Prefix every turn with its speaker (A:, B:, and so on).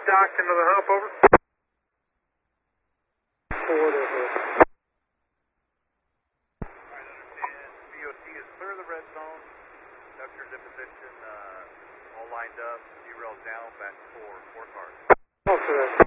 A: docked into the hump, over. Forward, over.
B: Alright, understand. BOT is clear of the red zone. Conductor's in position, all lined up, derails down, back 4 cars.
A: Okay.